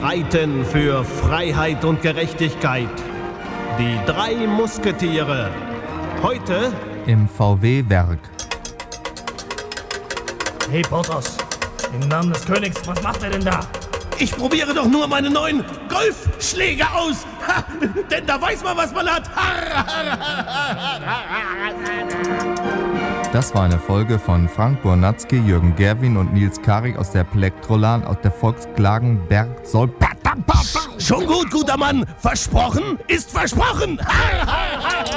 streiten für Freiheit und Gerechtigkeit. Die 3 Musketiere. Heute im VW-Werk. Hey Porthos, im Namen des Königs, was macht er denn da? Ich probiere doch nur meine neuen Golfschläge aus. Ha, denn da weiß man, was man hat. Das war eine Folge von Frank Bornatzky, Jürgen Gerwin und Nils Karik aus der Plektrolan aus der Volksklagen Bergsoll. Schon gut, guter Mann. Versprochen ist versprochen.